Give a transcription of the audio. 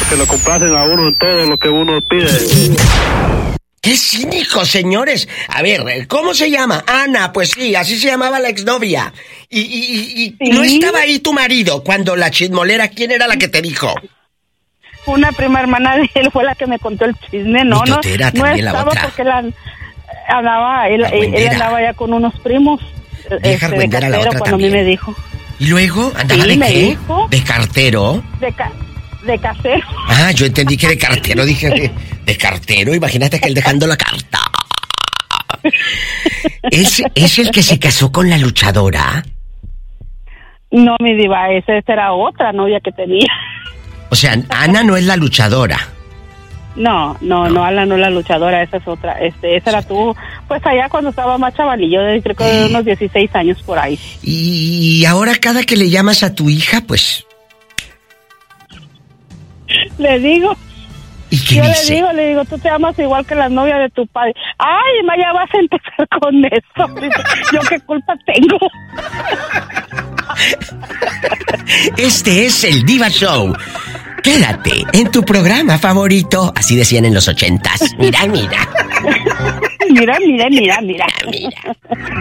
que lo complacen a uno en todo lo que uno pide. ¡Qué cínico, señores! A ver, ¿cómo se llama? Ana, pues sí, así se llamaba la exnovia. Y ¿Sí? ¿No estaba ahí tu marido cuando la chismolera? ¿Quién era la que te dijo? Una prima hermana de él fue la que me contó el chisme, no Mitotera, no también la estaba otra. porque él andaba ya con unos primos Vieja argüendera la otra cuando a mí también. me dijo. ¿Y luego? ¿Andaba Sí, de me qué? dijo. ¿De cartero? De casero. Ah, yo entendí que de cartero, dije de cartero, imagínate que él dejando la carta. ¿Es el que se casó con la luchadora? No, mi diva, esa era otra novia que tenía. O sea, Ana no es la luchadora. No, Ala no es la luchadora, esa es otra. Esa la tuvo, pues allá cuando estaba más chavalillo, creo que de unos 16 años por ahí. Y ahora cada que le llamas a tu hija, pues... Le digo. ¿Y qué Yo dice? le digo, tú te amas igual que las novias de tu padre. Ay, ma, ya vas a empezar con eso. Dice, ¿yo qué culpa tengo? Este es el Diva Show. Quédate en tu programa favorito. Así decían en los 80s. Mira. Mira. Mira.